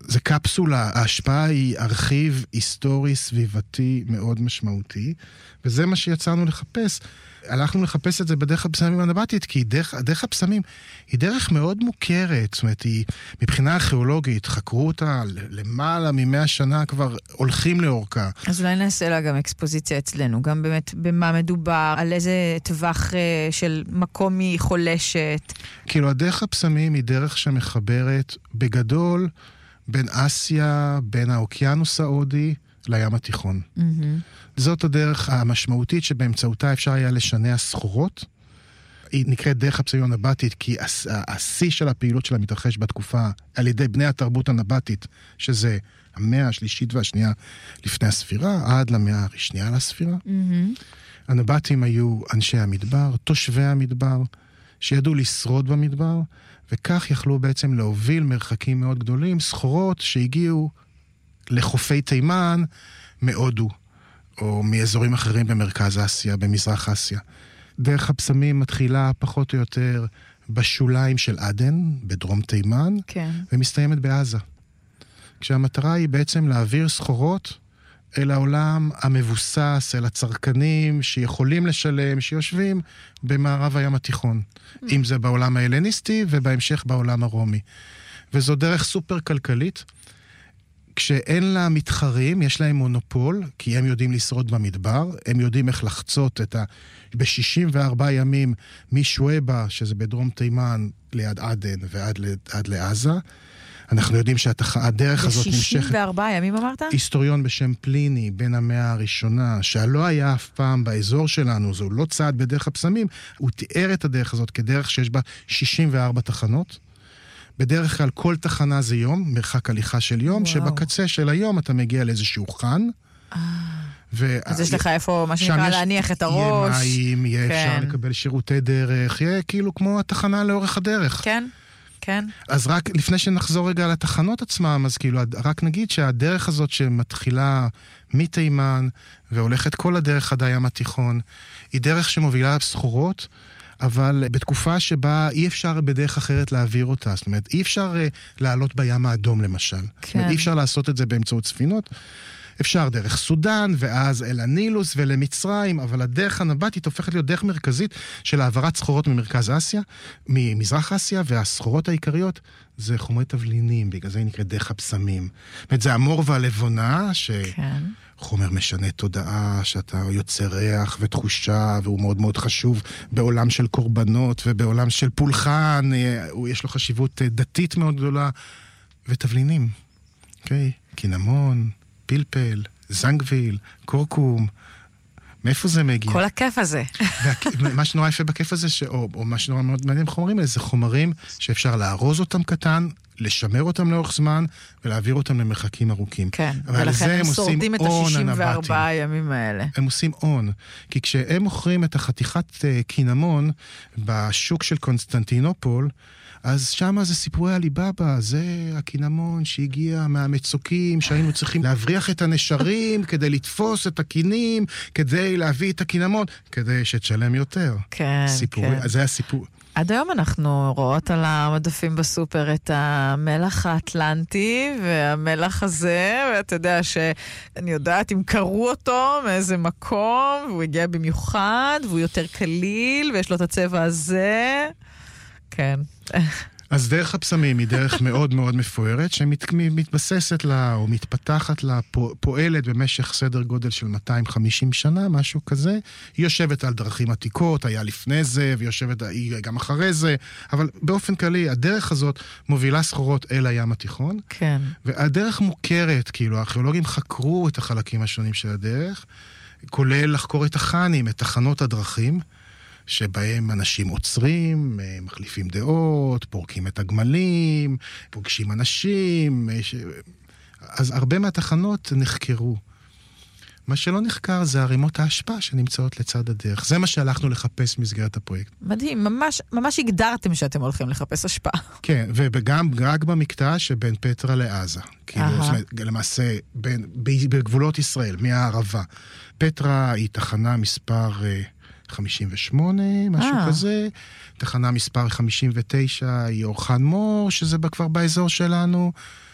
זה קפסולה, ההשפעה היא ארכיב היסטורי סביבתי מאוד משמעותי, וזה מה שיצאנו לחפש. הלכנו לחפש את זה בדרך הפסמים הנבטית, כי דרך הפסמים היא דרך מאוד מוכרת, זאת אומרת, היא מבחינה ארכיאולוגית, חקרו אותה למעלה מ100 שנה כבר הולכים לאורכה. אז אולי נעשה לה גם אקספוזיציה אצלנו, גם באמת במה מדובר, על איזה טווח של מקום היא חולשת. כאילו, הדרך הפסמים היא דרך שמחברת בגדול בין אסיה, בין האוקיינוס ההודי, לים התיכון. זאת הדרך המשמעותית שבאמצעותה אפשר היה לשנע סחורות. היא נקראת דרך הפסמים הנבטית, כי השיא של הפעילות שלה מתרחש בתקופה על ידי בני התרבות הנבטית, שזה המאה השלישית והשנייה לפני הספירה, עד למאה השנייה לספירה. הנבטים היו אנשי המדבר, תושבי המדבר, שידעו לשרוד במדבר, וכך יכלו בעצם להוביל מרחקים מאוד גדולים, סחורות שהגיעו לחופי תימן מהודו, או מאזורים אחרים במרכז אסיה, במזרח אסיה. דרך הפסמים מתחילה פחות או יותר בשוליים של עדן, בדרום תימן, כן. ומסתיימת בעזה. כשהמטרה היא בעצם להעביר סחורות אל העולם המבוסס, אל הצרכנים שיכולים לשלם, שיושבים במערב הים התיכון. אם זה בעולם ההלניסטי ובהמשך בעולם הרומי. וזו דרך סופר כלכלית. כשאין לה מתחרים, יש להם מונופול, כי הם יודעים לשרוד במדבר, הם יודעים איך לחצות ב-64 ימים משואבה, שזה בדרום תימן, ליד עדן ועד לעזה. אנחנו יודעים שהדרך הזאת נמשכת. ב-64 ימים אמרת? היסטוריון בשם פליני, בין המאה הראשונה, שלא היה אף פעם באזור שלנו, זו לא צעד בדרך הפסמים, הוא תיאר את הדרך הזאת כדרך שיש בה 64 תחנות. בדרך כלל כל תחנה זה יום, מרחק הליכה של יום, שבקצה של היום אתה מגיע לאיזשהו חן. אז יש לך איפה, מה שנקרא, להניח את הראש. יהיה מים, יהיה אפשר לקבל שירותי דרך, יהיה כאילו כמו התחנה לאורך הדרך. כן, כן. אז רק לפני שנחזור רגע לתחנות עצמם, אז כאילו רק נגיד שהדרך הזאת שמתחילה מתימן והולכת כל הדרך עד הים התיכון, היא דרך שמובילה סחורות, אבל בתקופה שבה אי אפשר בדרך אחרת להעביר אותה. זאת אומרת, אי אפשר לעלות בים האדום למשל. כן. זאת אומרת, אי אפשר לעשות את זה באמצעות ספינות. אפשר דרך סודן, ואז אל הנילוס ולמצרים, אבל הדרך הנבטית הופכת להיות דרך מרכזית של העברת סחורות ממרכז אסיה, ממזרח אסיה, והסחורות העיקריות זה חומרי תבלינים, בגלל זה היא נקראת דרך הפסמים. זאת אומרת, זה המור והלבונה, כן. חומר משנה תודעה, שאתה יוצר ריח ותחושה, והוא מאוד מאוד חשוב בעולם של קורבנות ובעולם של פולחן, יש לו חשיבות דתית מאוד גדולה, ותבלינים, אוקיי? קינמון, פלפל, זנגוויל, קורקום, מאיפה זה מגיע? כל הכיף הזה. מה שנורא יפה בכיף הזה, או מה שנורא מאוד מעניין בחומרים האלה, זה חומרים שאפשר לארוז אותם קטן, לשמר אותם לאורך זמן, ולהעביר אותם למרחקים ארוכים. כן, ולכן הם שורדים את ה-64 הימים האלה. הם עושים און, כי כשהם מוכרים את החתיכת קינמון, בשוק של קונסטנטינופול, אז שמה זה סיפורי הליבאבא, זה הקינמון שהגיע מהמצוקים, שהיינו צריכים להבריח את הנשרים, כדי לתפוס את הקינים, כדי להביא את הקינמון, כדי שתשלם יותר. כן, סיפורי, כן. זה הסיפור. עד היום אנחנו רואות על המדפים בסופר את המלח האטלנטי, והמלח הזה, ואתה יודע שאני יודעת אם קראו אותו מאיזה מקום, והוא הגיע במיוחד, והוא יותר קליל, ויש לו את הצבע הזה. כן. אז דרך הפסמים היא דרך מאוד מאוד מפוארת, שמתבססת לה, או מתפתחת לה, פועלת במשך סדר גודל של 250 שנה, משהו כזה. היא יושבת על דרכים עתיקות, היה לפני זה, ויושבת גם אחרי זה, אבל באופן כללי, הדרך הזאת מובילה סחורות אל הים התיכון. כן. והדרך מוכרת, כאילו, הארכיאולוגים חקרו את החלקים השונים של הדרך, כולל לחקור את החנים, את תחנות הדרכים, שבהם אנשים עוצרים, מחליפים דעות, פורקים את הגמלים, פוגשים אנשים. אז הרבה מהתחנות נחקרו. מה שלא נחקר זה ערימות ההשפעה שנמצאות לצד הדרך. זה מה שהלכנו לחפש במסגרת הפרויקט. מדהים, ממש הגדרתם שאתם הולכים לחפש השפעה. כן, וגם רק במקטע שבין פטרה לעזה. כאילו, למעשה, בגבולות ישראל, מהערבה. פטרה היא תחנה מספר 58, משהו כזה. תחנה מספר 59 היא אורחן מור, שזה כבר באזור שלנו.